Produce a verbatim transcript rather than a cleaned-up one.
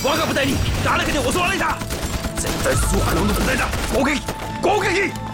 我が部隊に誰かに襲われた。絶対スワローの部隊だ。攻撃攻撃。